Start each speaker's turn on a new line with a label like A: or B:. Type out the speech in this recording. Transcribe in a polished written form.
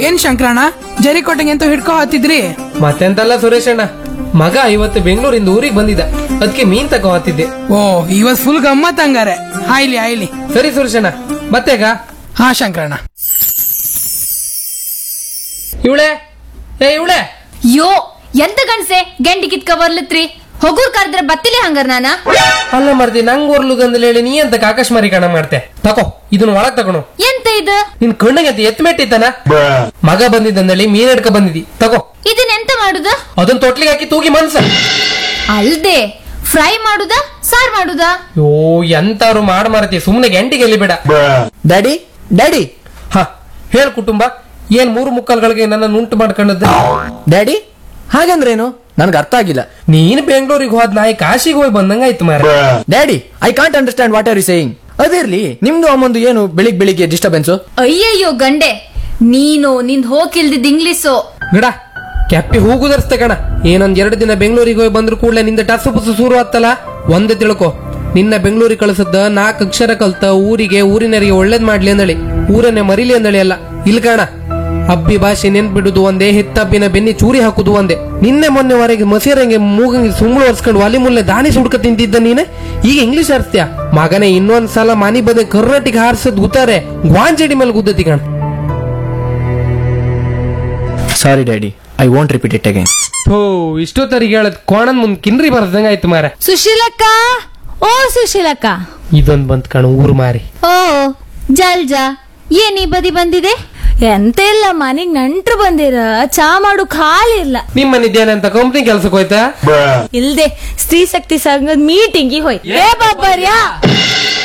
A: ಏನ್ ಶಂಕರಣ್ಣ ಜರಿಕೋಟೆಗೆ ಅಂತ ಹಿಡ್ಕೊ ಹತ್ತಿದ್ರಿ?
B: ಮತ್ತೆಂತಲ್ಲ ಸುರೇಶ್ ಅಣ್ಣ, ಮಗ ಇವತ್ತು ಬೆಂಗಳೂರಿಂದ ಊರಿಗೆ ಬಂದಿದ್ದ, ಅದಕ್ಕೆ ಮೀನ್ ತಗೋ ಹತ್ತಿದ್ದೆ.
A: ಓ ಇವತ್ ಫುಲ್ ಗಮ್ಮತ್ ಹಂಗಾರೆ. ಆಯ್ಲಿ ಆಯ್ಲಿ.
B: ಸರಿ ಸುರೇಶ್ ಅಣ್ಣ, ಮತ್ತೆಗ?
A: ಹಾ ಶಂಕರಣ್ಣ.
B: ಇವಳೆ ಇವಳೆ
C: ಯೋ ಎಂತ ಗಂಡ್ಸೆ ಗೆಂಡಿ ಕಿತ್ಕ ಬರ್ಲತ್ರಿ? ಹೊಗೂರ್ ಕರೆದ್ರೆ ಬತ್ತಿಲಿ ಹಂಗಾರ ನಾನ?
B: ಅಲ್ಲ ಮರ್ದಿ, ನಂಗ್ ಓರ್ಲುಗಂದ್ರೆ ಹೇಳಿ ನೀ ಅಂತ ಆಕಾಶಮಾರಿ ಕಣ ಮಾಡ್ತೆ. ತಕೋ ಇದನ್ನ ಒಳಗ್ ತಗೋಣ.
C: ಎಂತ ಇದು?
B: ನಿನ್ ಕಣ್ಣಿಗೆ ಅಂತ ಎತ್ಮೆಟ್ಟಿತ್ತಾನ? ಮಗ ಬಂದಿದ್ದಂದೇಳಿ ಮೀನ್ ಹಿಡ್ಕ ಬಂದಿದಿ, ತಗೋ.
C: ಇದನ್ನ ಎಂತ ಮಾಡುದ?
B: ಅದನ್ನ ತೊಟ್ಲಿಗೆ ಹಾಕಿ ತೂಗಿ ಮನ್ಸ.
C: ಅಲ್ದೆ ಫ್ರೈ ಮಾಡುದ ಸಾರ್ ಮಾಡುದ?
B: ಯೋ ಎಂತಾರು ಮಾರ್ತಿ, ಸುಮ್ನೆ ಗಂಟಿಗೆ ಎಲ್ಲಿ ಬೇಡ.
D: ಡ್ಯಾಡಿ ಡ್ಯಾಡಿ
B: ಹ ಹೇಳ್ ಕುಟುಂಬ, ಏನ್ 3 ಮುಕ್ಕಾಲ್ಗಳಿಗೆ ನನ್ನ ಉಂಟು ಮಾಡ್ಕೊಂಡದ್ದು?
D: ಡ್ಯಾಡಿ ಹಾಗಂದ್ರೇನು? ನನ್ಗೆ ಅರ್ಥ ಆಗಿಲ್ಲ.
B: ನೀನ್ ಬೆಂಗಳೂರಿಗೆ ಹೋದ್ ನಾಯಿ ಕಾಶಿಗೆ ಹೋಗಿ ಬಂದಂಗಾಯ್ತು ಮಾರ.
D: Daddy I can't understand what are you saying. ಅದಿರ್ಲಿ, ನಿಮ್ದು ಅಮ್ಮಂದು ಏನು ಬೆಳಿಗ್ಗೆ ಡಿಸ್ಟರ್ಬೆನ್ಸು?
C: ಅಯ್ಯಯ್ಯೋ ಗಂಡೆ, ನೀನು ನಿಂದ್ ಹೋಗಿಲ್ದಿದ್ ಇಂಗ್ಲಿಷು.
B: ಗಿಡ ಕೆಪ್ಪಿ ಹೂಗುದರ್ಸ್ತೆ ಕಣ. ಏನೊಂದ್ 2 ದಿನ ಬೆಂಗಳೂರಿಗೆ ಹೋಗಿ ಬಂದ್ರು ಕೂಡಲೇ ನಿಂದ ಟಸು ಪುಸು ಶುರು ಆತ್ತಲ್ಲ. ಒಂದೇ ತಿಳ್ಕೊ, ನಿನ್ನ ಬೆಂಗಳೂರಿಗೆ ಕಳಿಸದ್ದ 4 ಅಕ್ಷರ ಕಲ್ತ ಊರಿಗೆ ಊರಿನರಿಗೆ ಒಳ್ಳೇದ್ ಮಾಡ್ಲಿ ಅಂದಳಿ, ಊರನ್ನೇ ಮರಿಲಿ ಅಂದಳಿ ಅಲ್ಲ. ಇಲ್ ಕಾಣ, ಅಬ್ಬಿ ಭಾಷೆ ನೆನ್ಪಿಡುದು ಒಂದೇ, ಹೆತ್ತಬ್ಬಿನ ಬೆನ್ನಿ ಚೂರಿ ಹಾಕುದು ಒಂದೇ. ನಿನ್ನೆ ಮೊನ್ನೆವರೆಗೆ ಮಸೀರಂಗೆ ಮೂಗಂಗೆ ಸುಮ್ಳು ಒರ್ಸ್ಕೊಂಡು ಒಲಿ ಮುಲ್ಲೆ ದಾಣಿ ಸುಡ್ಕ ತಿಂತಿದ್ದ ನೀನೆ, ಈಗ ಇಂಗ್ಲಿಷ್ ಆರಿಸ್ತೀಯ ಮಗನೇ. ಇನ್ನೊಂದ್ಸಲ ಮನಿ ಬದ ಕರ್ನಾಟಕ ಹಾರಿಸದ್ ಗುತ್ತಾರೆ, ಗ್ವಾಂಜಡಿ ಮೇಲೆ ಗುದ್ದತಿ ಕಣ.
D: ಸಾರಿ daddy, I want repeat it again.
B: ಹೋ ಇಷ್ಟೊತ್ತರಿಗೆ ಹೇಳದ್ ಕೋಣನ್ ಮುಂದ್ ಕಿನ್ರಿ ಬರ್ದಂಗ ಆಯ್ತು ಮಾರ.
C: ಸುಶೀಲಕ್ಕ, ಓ ಸುಶೀಲಕ್ಕ.
B: ಇದೊಂದ್ ಬಂತ್ ಕಣ ಊರು ಮಾರಿ.
C: ಓ ಜಲ್ಜಾ, ಏನ್ ಈ ಬದಿ ಬಂದಿದೆ? ಎಂತ ಇಲ್ಲ, ಮನೆಗ್ ನೆಂಟ್ರು ಬಂದಿರ, ಚಾ ಮಾಡು ಖಾಲಿ ಇಲ್ಲ.
B: ನಿಮ್ಮನಿದ್ದೇನಂತ ಕಂಪ್ನಿ ಕೆಲ್ಸಕ್ಕೆ ಹೋಯ್ತಾ?
C: ಇಲ್ದೆ ಸ್ತ್ರೀ ಶಕ್ತಿ ಸಂಘದ ಮೀಟಿಂಗ್ ಹೋಯ್ತು. ಏ ಬಾಬರ್ಯಾ